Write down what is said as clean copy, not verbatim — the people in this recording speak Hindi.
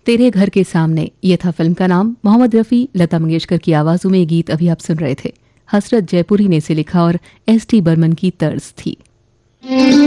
तेरे घर के सामने, ये था फिल्म का नाम। मोहम्मद रफ़ी, लता मंगेशकर की आवाज़ों में ये गीत अभी आप सुन रहे थे। हसरत जयपुरी ने इसे लिखा और एस टी बर्मन की तर्ज थी।